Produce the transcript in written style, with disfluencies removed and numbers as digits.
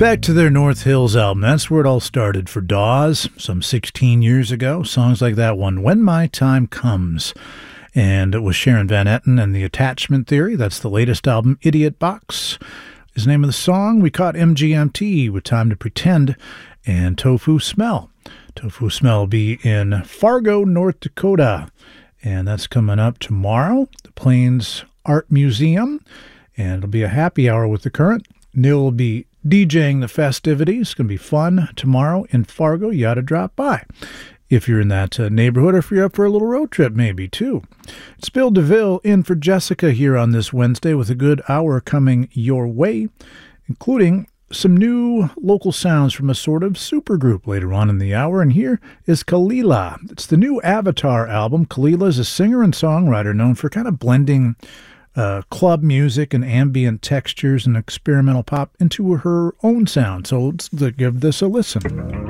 Back to their North Hills album. That's where it all started for Dawes some 16 years ago. Songs like that one, When My Time Comes. And it was Sharon Van Etten and the Attachment Theory. That's the latest album, Idiot Box is the name of the song. We caught MGMT with Time to Pretend and Tofu Smell. Tofu Smell will be in Fargo, North Dakota. And that's coming up tomorrow, the Plains Art Museum. And it'll be a happy hour with the Current. Neil will be DJing the festivities. It's going to be fun tomorrow in Fargo. You ought to drop by if you're in that neighborhood, or if you're up for a little road trip maybe too. It's Bill DeVille in for Jessica here on this Wednesday with a good hour coming your way, including some new local sounds from a sort of supergroup later on in the hour. And here is Kalila. It's the new Avatar album. Kalila is a singer and songwriter known for kind of blending club music and ambient textures and experimental pop into her own sound. So let's give this a listen.